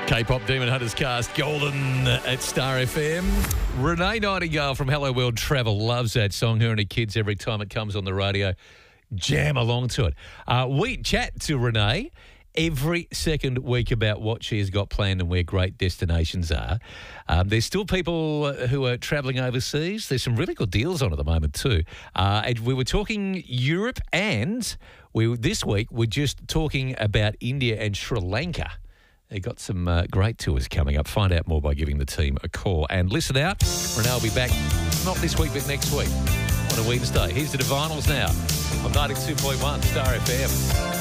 K-pop Demon Hunters cast Golden at Star FM. Renee Nightingale from Hello World Travel loves that song. Her and her kids, every time it comes on the radio, jam along to it. We chat to Renee every second week about what she has got planned and where great destinations are. There's still people who are travelling overseas. There's some really good deals on at the moment too. And we were talking Europe, and this week we're just talking about India and Sri Lanka. They've got some great tours coming up. Find out more by giving the team a call. And listen out, Renee will be back, not this week, but next week on a Wednesday. Here's the Divinals now on 92.1 Star FM.